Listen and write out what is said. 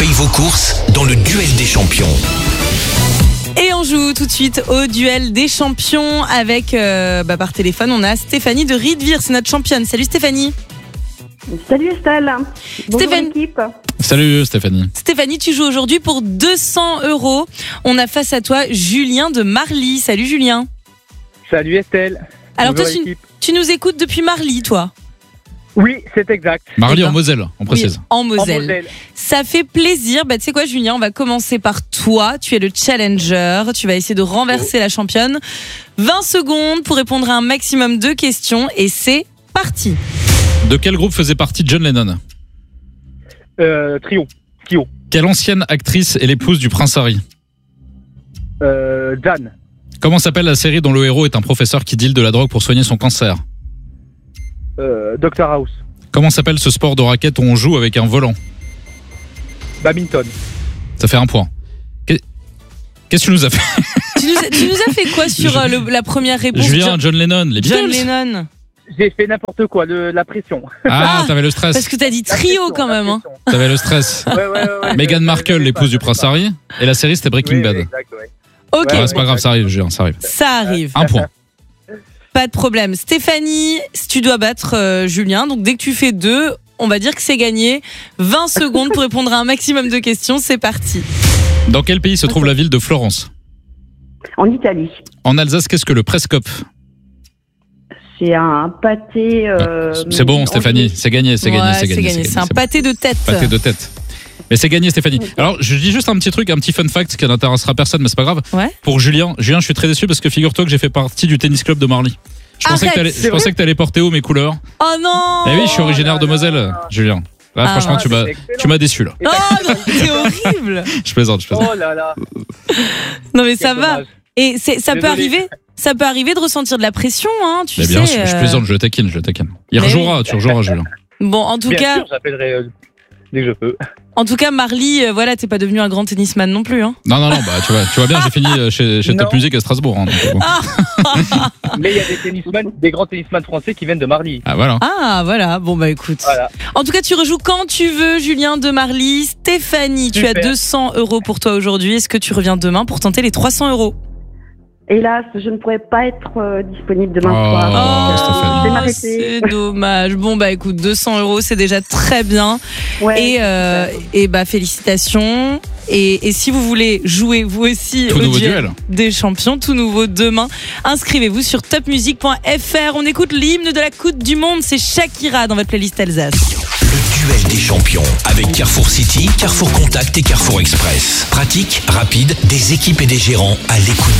paye vos courses dans le duel des champions. Et on joue tout de suite au duel des champions avec, par téléphone, on a Stéphanie de Riedvire, c'est notre championne. Salut Stéphanie. Salut Estelle. Bonjour l'équipe. Salut Stéphanie. Stéphanie, tu joues aujourd'hui pour 200 €. On a face à toi Julien de Marly. Salut Julien. Salut Estelle. Alors toi, Bonjour, l'équipe. tu nous écoutes depuis Marly, toi? Oui, c'est exact. Marly en Moselle, on précise. Oui, en Moselle. Ça fait plaisir. Tu sais quoi Julien, on va commencer par toi. Tu es le challenger. Tu vas essayer de renverser la championne. 20 secondes pour répondre à un maximum de questions et c'est parti. De quel groupe faisait partie John Lennon? Trio. Quelle ancienne actrice est l'épouse du prince Harry? Dan. Comment s'appelle la série dont le héros est un professeur qui deal de la drogue pour soigner son cancer? Dr House. Comment s'appelle ce sport de raquette où on joue avec un volant? Badminton. Ça fait un point. Qu'est-ce que tu nous as fait? Tu nous as fait quoi sur la première réponse? Julien, John Lennon, les Beatles. John Lennon. J'ai fait n'importe quoi, la pression. Ah, t'avais le stress. Parce que t'as dit trio quand même. Hein. T'avais le stress. Ouais. Meghan Markle, l'épouse du prince Harry. Et la série, c'était Breaking Bad. Exact, ouais. Ok. Ouais, c'est pas grave, ça arrive, Julien, ça arrive. Ça arrive. Un point. Pas de problème. Stéphanie, tu dois battre Julien. Donc dès que tu fais 2, on va dire que c'est gagné. 20 secondes pour répondre à un maximum de questions. C'est parti. Dans quel pays se trouve la ville de Florence? En Italie. En Alsace, qu'est-ce que le Prescope? C'est un pâté. C'est bon, Stéphanie, c'est gagné, c'est gagné. C'est un pâté de tête. Pâté de tête. Mais c'est gagné, Stéphanie. Alors, je dis juste un petit truc, un petit fun fact qui n'intéressera personne, mais c'est pas grave. Ouais. Pour Julien, je suis très déçu parce que figure-toi que j'ai fait partie du tennis club de Marly. Je pensais que t'allais porter haut mes couleurs. Oh non! Eh oui, je suis originaire de Moselle, Julien. Là, franchement, tu m'as déçu là. Oh non, c'est horrible! Je plaisante. Oh là là. Non mais ça va. Dommage. Et ça peut arriver. Ça peut arriver de ressentir de la pression, hein, tu sais. Bien sûr, je plaisante, je le taquine. Il rejouera, tu rejoueras, Julien. Bon, en tout Bien cas. sûr, j'appellerai dès que je peux. En tout cas, Marly, t'es pas devenu un grand tennisman non plus, hein. Non, tu vois bien, j'ai fini chez Top Music à Strasbourg. Hein, donc, bon. Mais il y a des grands tennisman français qui viennent de Marly. Ah voilà. Ah voilà, bon bah écoute. Voilà. En tout cas, tu rejoues quand tu veux, Julien de Marly. Stéphanie, tu as 200 € pour toi aujourd'hui. Est-ce que tu reviens demain pour tenter les 300 €? Hélas, je ne pourrais pas être disponible demain soir. Je vais m'arrêter. C'est dommage. Bon bah écoute, 200 €, c'est déjà très bien. Ouais, et félicitations. Et si vous voulez jouer vous aussi Tout au nouveau duel duel des champions, tout nouveau demain, inscrivez-vous sur topmusic.fr. On écoute l'hymne de la Coupe du Monde, c'est Shakira dans votre playlist Alsace. Le duel des champions avec Carrefour City, Carrefour Contact et Carrefour Express. Pratique, rapide, des équipes et des gérants à l'écoute